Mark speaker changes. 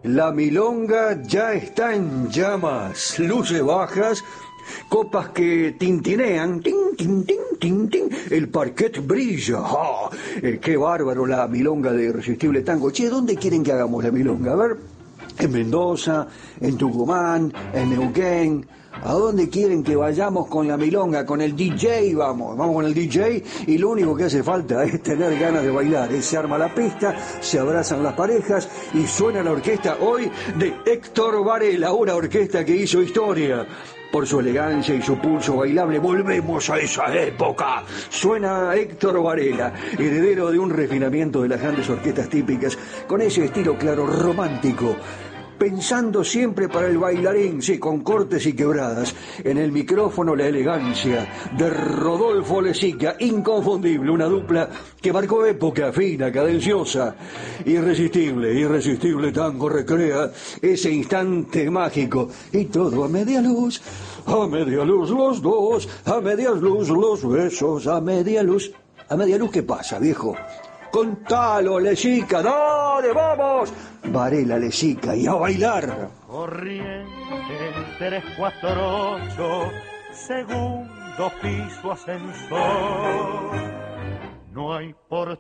Speaker 1: La milonga ya está en llamas, luces bajas, copas que tintinean, tin, tin, tin, tin, tin, el parquet brilla. ¡Ah! ¡Qué bárbaro la milonga de Irresistible Tango! Che, ¿dónde quieren que hagamos la milonga? A ver, en Mendoza, en Tucumán, en Neuquén. ¿A dónde quieren que vayamos con la milonga? Con el DJ vamos con el DJ y lo único que hace falta es tener ganas de bailar. Se arma la pista, se abrazan las parejas y suena la orquesta hoy de Héctor Varela, una orquesta que hizo historia. Por su elegancia y su pulso bailable, volvemos a esa época. Suena Héctor Varela, heredero de un refinamiento de las grandes orquestas típicas, con ese estilo claro romántico, pensando siempre para el bailarín, sí, con cortes y quebradas. En el micrófono la elegancia de Rodolfo Lezica, inconfundible, una dupla que marcó época, fina, cadenciosa. Irresistible tango recrea ese instante mágico. Y todo a media luz los dos, a media luz los besos, a media luz. ¿A media luz qué pasa, viejo? Contalo, Lezica, dale, vamos. Varela, Lezica, y a bailar.
Speaker 2: Corriente 348, segundo piso ascensor. No hay por